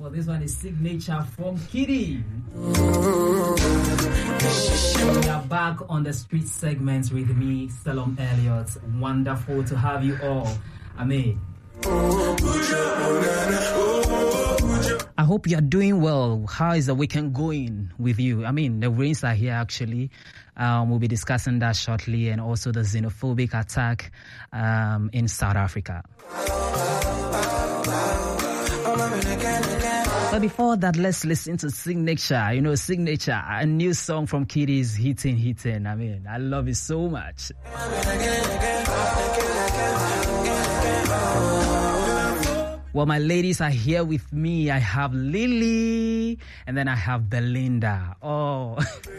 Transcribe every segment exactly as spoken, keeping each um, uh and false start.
Well, this one is Signature from Kitty. We are back on the street segments with me, Salom Elliott. Wonderful to have you all. Amen. I hope you are doing well. How is the weekend going with you? I mean, the rains are here actually. Um, we'll be discussing that shortly, and also the xenophobic attack um, in South Africa. But before that, let's listen to Signature. You know, Signature, a new song from Kitty's hitting, hitting. I mean, I love it so much. Well, my ladies are here with me. I have Lily, and then I have Belinda. Oh.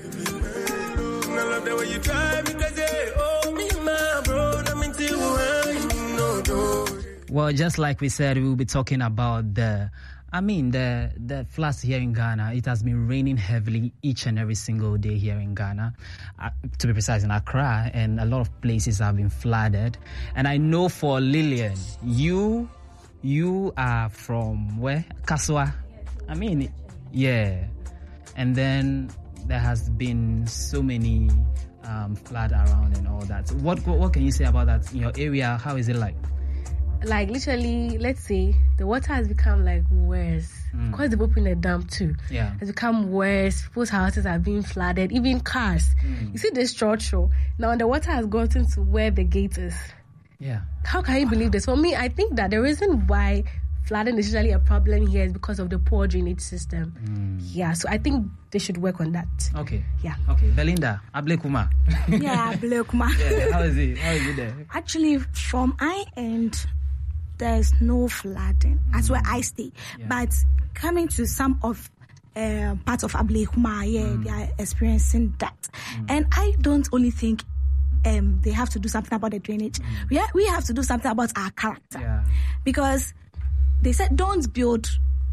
Well, just like we said, we'll be talking about the, I mean, the the floods here in Ghana. It has been raining heavily each and every single day here in Ghana, uh, to be precise, in Accra, and a lot of places have been flooded. And I know for Lillian, you you are from where? Kaswa? I mean, yeah. And then there has been so many um, flood around and all that. What what can you say about that in your area? How is it like? Like literally, let's say the water has become like worse mm. because they've opened a dam too. Yeah, it's become worse. People's houses are being flooded, even cars. Mm. You see this structure now. The water has gotten to where the gate is. Yeah. How can you believe this? For me, I think that the reason why flooding is usually a problem here is because of the poor drainage system. Mm. Yeah, so I think they should work on that. Okay. Yeah. Okay, Belinda, Ablekuma. Yeah, Ablekuma. Yeah, how is it? How is it there? Actually, from I end, there's no flooding. That's mm. where I stay. Yeah. But coming to some of uh, parts of Ablekuma, yeah, mm. they are experiencing that. Mm. And I don't only think um, they have to do something about the drainage. Mm. We, ha- we have to do something about our character. Yeah. Because they said don't build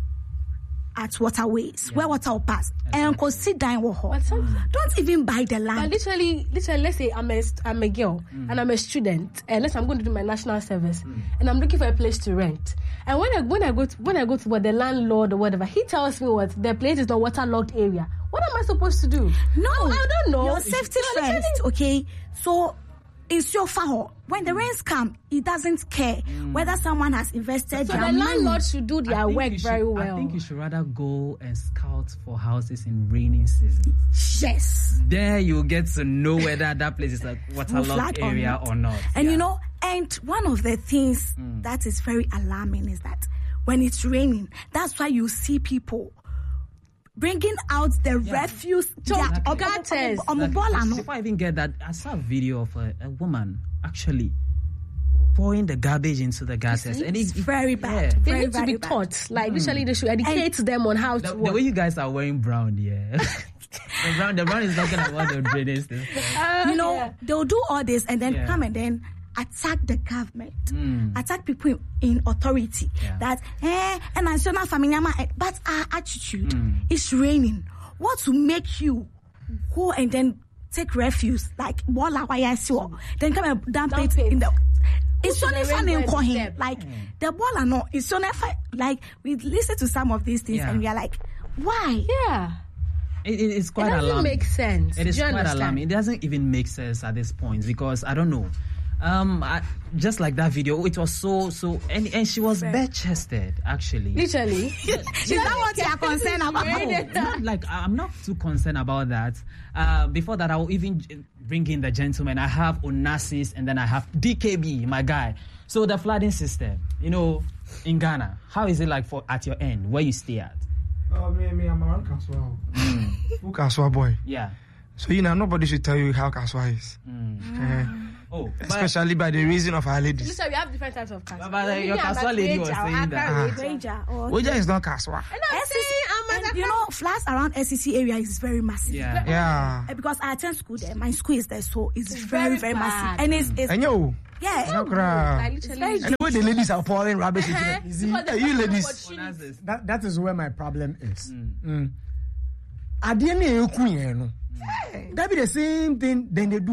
at waterways, yeah, where water will pass. Exactly. And go sit down with her. Mm. Don't even buy the land. But literally, literally, let's say I'm a, I'm a girl mm. and I'm a student, and let's say I'm going to do my national service, mm. and I'm looking for a place to rent. And when I when I go to when I go to what the landlord or whatever, he tells me what the place is not waterlogged area. What am I supposed to do? No, I, I don't know. Your safety no, first, okay? So it's your fault. When the rains come, it doesn't care mm. whether someone has invested. So their the money. landlord should do their work should, very well. I think you should rather go and scout for houses in rainy season. Yes. There you get to know whether that place is a waterlogged area or not. Or not. And yeah. you know, and one of the things mm. that is very alarming is that when it's raining, that's why you see people bringing out the yeah. refuse. Yeah. Gutters. Like, before I even get that, I saw a video of a, a woman actually pouring the garbage into the gutters. And it's very bad. Yeah. They very, need to very be bad. taught. Like, literally, they should educate and them on how the, to work. The way you guys are wearing brown, yeah. the brown the brown is talking about the drainage system. Uh, you know, yeah. they'll do all this and then yeah. come and then attack the government, mm. attack people in, in authority. Yeah. That, eh, and national family, but our attitude mm. is raining. What to make you go and then take refuge, like Bola Wayaso, then come and dump, dump it, it in the. It's only fun in Kohim. Like, mm. the Bola, no, it's only fun. Like, we listen to some of these things yeah. and we are like, why? Yeah. It, it, it's quite it doesn't alarming. make sense. It is Do you quite understand? alarming. It doesn't even make sense at this point because I don't know. Um, I, just like that video, it was so so, and and she was bare chested actually. Literally, is that what you are concerned about? No, not like I'm not too concerned about that. Uh, before that, I will even bring in the gentleman. I have Onassis, and then I have D K B, my guy. So the flooding system, you know, in Ghana, how is it like for at your end where you stay at? Oh, me, me, I'm around Kaswa. Mm. Who Kaswa boy? Yeah. So you know, nobody should tell you how Kaswa is. Mm. Uh, Oh, especially by the reason of our ladies. Listen, we have different types of Kaswa. But, but your Kaswa lady was saying that. Ranger. Uh, Ranger is not Kaswa. And I'm S C C, saying, and you know, floods around S C C area is very massive. Yeah. Yeah. Because I attend school there. My school is there, so it's, it's very, very, very massive. And it's... it's and yo. Yeah. No like, it's very and the way the ladies are pouring rubbish into it. See, hey, you ladies. That, that is where my problem is. Mm. Mm. At the end of the day, that be the same thing then they do.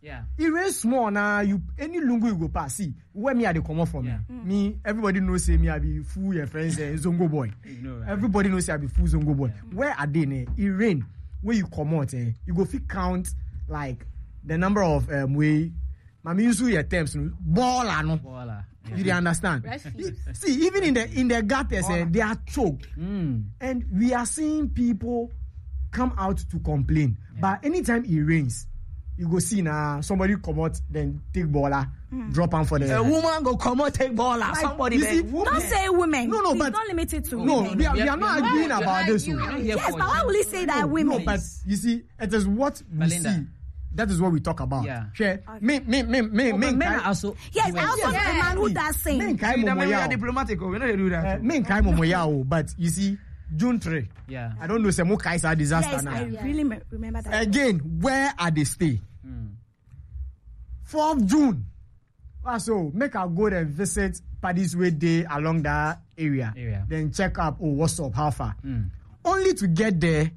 Yeah. It rains small now. You any lungu you go pass. See where me are they come off from Yeah. me. Mm. Me everybody knows say me I be fool your friends uh, Zongo boy. You know, right? Everybody knows say I be fool Zongo boy. Yeah. Where are they? Ne? It rain. Where you come out, eh? You go fit count like the number of um way. Mami use your terms. Baller no. Baller. Yeah. You understand? You, see, even in the in the gutters, eh, they are choked, mm. and we are seeing people come out to complain. Yeah. But anytime it rains, you go see now somebody come out, then take baller, mm. drop on for the a woman go come out take baller. Like, somebody see, woman. Don't say women. No, no, Please but don't limit it to no, women. we are, we are not arguing about this. You, yes, but why will he say that women? No, but you see, it is what we Belinda. see. That is what we talk about. Yeah. Sure. Me, me, me, me, Oh, me. men are also. Yes, I also Yes. know a man who does sing. Men kai See, that mean we momoya are o. diplomatic. We know they do that. Uh, Men kai momoya o, but you see, June third. Yeah. I don't know. Say mo kai sa disaster Yes, now. I really me- remember that. Again, where are they stay? Mm. fourth June. Ah, so make I go and visit Paddy's Way Day along that area. Area. Then check up. Oh, what's up? How far? Mm. Only to get there,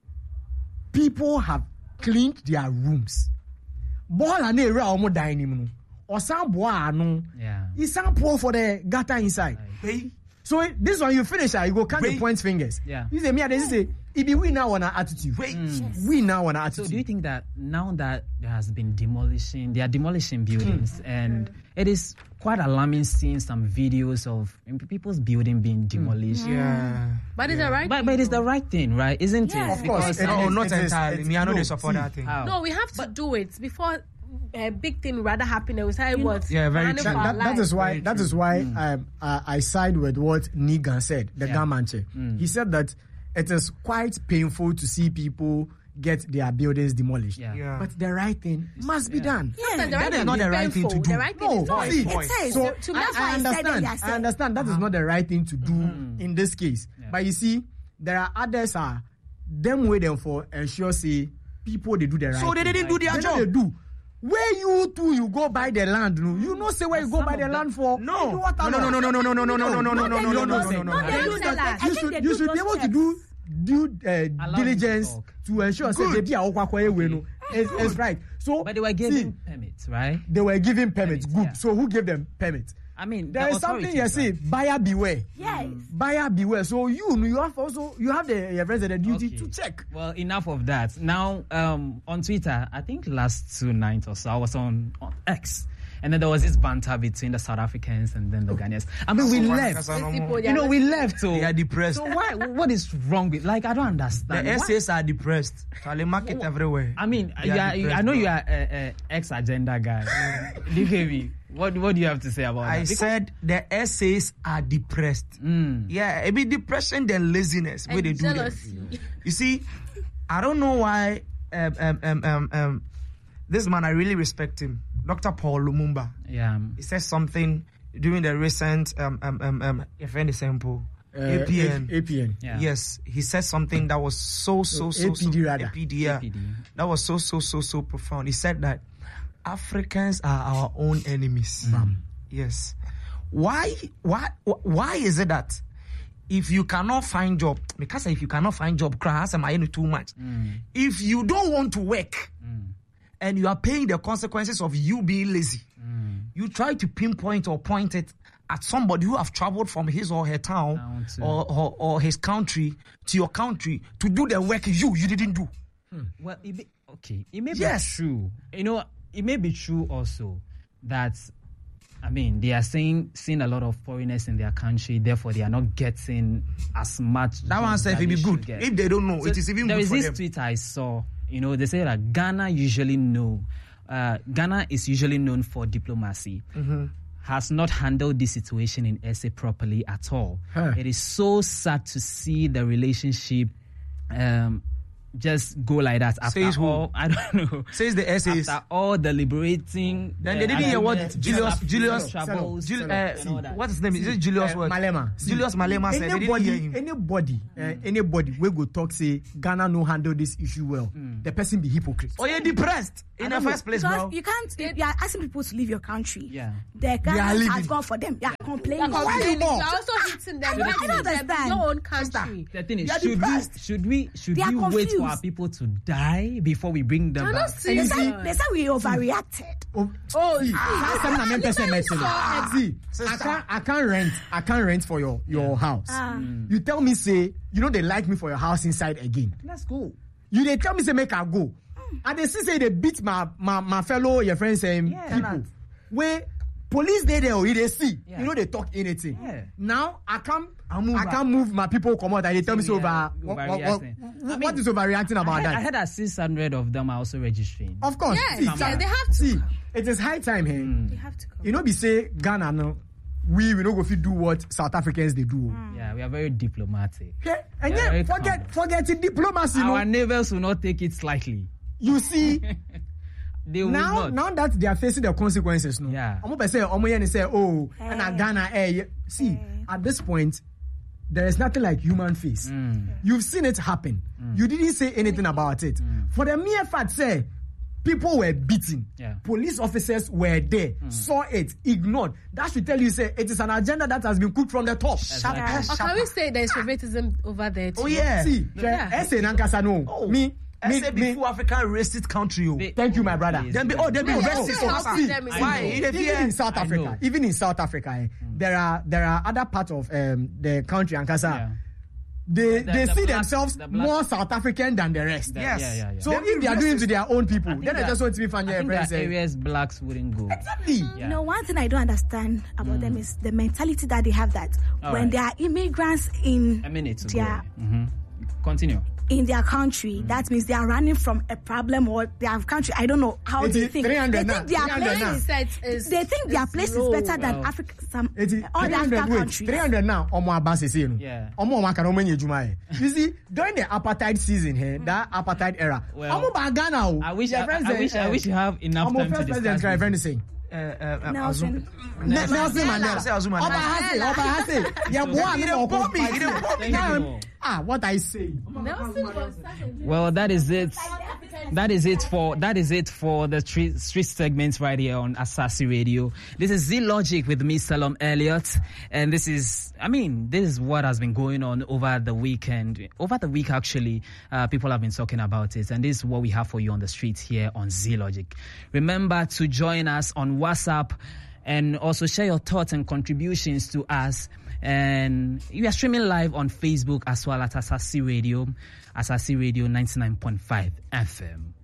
people have cleaned their rooms. Ball and area almost dining. Or some boy no. Yeah. It's some pour for the gutter inside. Hey. So this one you finish, you go count the Wait. points fingers. Yeah. You say me, they say it be we now on our attitude. Wait. Mm. We now on our So attitude. do you think that now that there has been demolishing, they are demolishing buildings, Mm. and it is quite alarming seeing some videos of people's building being demolished. Yeah. But it's the right But, thing, but it's though. the right thing, right? Isn't Yes. it? Of course. Because- It No, is- not it is- entirely. it's- Me, I know no, they support see, that thing. How? No, we have to do it before a big thing rather happen. It was how it was. Yeah, very running true. for That, our that, that is lives. why. Very That true. is why um, uh, I side with what Nigan said. The Yeah. Gamanche. Mm. He said that it is quite painful to see people get their buildings demolished. Yeah. Yeah. But the right thing must be done. Sometimes the right That is thing not is the right thing to painful. do. The right thing No, is not. see, point. It is. so To- I, that's why I I said understand. that they are I saying- understand that is not the right thing to do Mm-hmm. in this case. Yeah. But you see, there are others are them waiting for ensure say people they do the right. So they thing. didn't do their They know job. They do. Where you two you go buy the land, no? You know say where you go Some buy of the them- land for? No. You what No, no, no, no, no, no, no, no, no, no, no, no, no, no, no, no, no, no, no, No, they no. do that. I You think should, they you do should be those able to checks. do due uh, Allow diligence them to talk. to ensure say they be a okwa way no. It's, it's right. So But they were see, given permits, right? they were given permits. Permits, Good. yeah. So who gave them permits? I mean, There the is something you authorities, say, right? buyer beware. Yes. Buyer beware. So you, you have also you have the your friends the duty Okay. to check. Well, enough of that. Now, um, on Twitter, I think last two nights or so, I was on, on X, and then there was this banter between the South Africans and then the Ghanaians. I mean, we Oh, left. that's a normal. People, You know, we left. So, They are depressed. so why? What is wrong with? Like, I don't The understand. Why- S As are depressed. Charlie market everywhere. I mean, They you are are, you, I depressed, know bro. you are a, a ex-agenda guy. D K V, what what do you have to say about I that? said the S As are depressed. Mm. Yeah, it be depression than laziness where And they do that. jealousy. You see, I don't know why um, um, um, um, um, this man, I really respect him, Doctor Paul Lumumba. Yeah. He said something during the recent um, um, um, um, event sample, Uh, A P N. A P N. Yeah. Yes, he said something that was so, so, Oh, so, so, A P D rather. A P D, yeah. A P D. That was so, so, so, so profound. He said that Africans are our own enemies. Yes. Why, why, why is it that if you cannot find job, because if you cannot find job, crass am I too much. If you don't want to work and you are paying the consequences of you being lazy, you try to pinpoint or point it at somebody who have traveled from his or her town Down to- or, or, or his country to your country to do the work you you didn't do. Well, it may, okay, it may Yes. be true. You know, it may be true also that, I mean, they are saying seeing a lot of foreigners in their country, therefore they are not getting as much. That one jobs said that it be they good. should get. If they don't know, So it is even there good is for this them. tweet I saw. You know, they say that Ghana usually know. Uh, Ghana is usually known for diplomacy. Mm-hmm. Has not handled this situation in S A properly at all. Huh. It is so sad to see the relationship um, just go like that. After Says who? all, I don't know. Says the S As. After all the liberating, Then uh, they didn't hear what agreements, Julius- peace Julius- troubles, Jul- and uh, all that. what's his name? Is it Julius Uh, what? Malema. See, Julius Malema said they didn't hear Anybody, him. anybody, uh, anybody we go talk say Ghana no handle this issue well. The person be hypocrite. Oh, you're depressed in the first place, Because bro. you can't, you are asking people to leave your country. Yeah. The are government leaving. has gone for them. They are complaining. Why Why you you more? You're also hitting them. I don't You're understand. your own country. The thing is, They are should we, depressed. should we, should They are we wait confused. for our people to die before we bring them back. They said, they said we overreacted. Oh, oh see, last time I meant see, I can't, I can't rent, I can't rent for your your yeah. house. Uh, mm. You tell me say, you know they like me for your house inside again. Let's go. You they tell me say make I go, mm. and they say they beat my my, my fellow your friends um, yeah. people. Where police they there already they see, yeah. you know they talk anything. Yeah. Now I can't. I can't move my people come out and they tell me so over. What, what, what, I mean, what is overreacting about I heard, that? I heard that six hundred of them are also registering. Of course. Yes, see, yeah, they have to. See, it is high time here. Mm. they have to come. You know, be say Ghana no, we we no go fit do what South Africans they do. Mm. Yeah, we are very diplomatic. Yeah, and yeah, yeah forget calm. forget the diplomacy. Our no? neighbors will not take it slightly. You see. They now, now that they are facing the consequences, no. Yeah. I'm gonna say, I'm gonna say, oh, hey. and I Ghana, hey. See, hey. at this point, there is nothing like human face. Mm. You've seen it happen. Mm. You didn't say anything about it. Mm. For the mere fact, say, people were beaten. Yeah. Police officers were there, mm. saw it, ignored. That should tell you, say, it is an agenda that has been cooked from the top. Exactly. Yeah. Or can we say there is favoritism over there too? Oh yeah. See, yeah. I say Nankasa no. Oh. Me. I said before African racist country. Oh. They, Thank you, my brother. Then be oh, then be Yeah, racist. yeah, Oh, yeah. see, I why? know. Even Even in South I Africa, know. even in South Africa, eh, Mm. there are there are other parts of um, the country, Ankasa. Yeah. They The- they the see black- themselves the black- more South African than the rest. The- Yes. Yeah, yeah, yeah. So Then if be they are doing racist. to their own people, I think then I that- just want to be funny. I think friends there are say, areas blacks wouldn't go. exactly. Yeah. You know, one thing I don't understand about Mm. them is the mentality that they have that All when right. there are immigrants in A minute to their go. Mm-hmm. Continue. in their country, Mm. that means they are running from a problem or their country. I don't know how Eighty- they think. three They hundred think now, their three hundred place now. is, Mindset is- they think their is place low. is better than Well, Africa, some Eighty- all the three hundred African wait, countries. three hundred now. Omo abase say no. Yeah. Omo omo akara omo nye juma eh. You see, during the apartheid season here, that apartheid era, Well, omo ba Ghana oh. I wish Their I, friends I say, wish I eh, wish you have enough omo time to first discuss. president this. friend saying. Uh, uh, uh, Nelson. Nelson Mandela. Say Azuma Oba Mandela. Hase, Oba Hase. Yeah, So- boy, He me didn't no call go me, he fight didn't you. call me. Now, Thank you. ah, what I say. Nelson was such a- Well, that is it. That is it for that is it for the street, street segments right here on Asasi Radio. This is Z Logic with me, Salom Elliott, and this is, I mean, this is what has been going on over the weekend. Over the week, actually, uh, people have been talking about it, and this is what we have for you on the streets here on Z Logic. Remember to join us on WhatsApp and also share your thoughts and contributions to us. And we are streaming live on Facebook as well at Asasi Radio, Asasi Radio ninety-nine point five F M.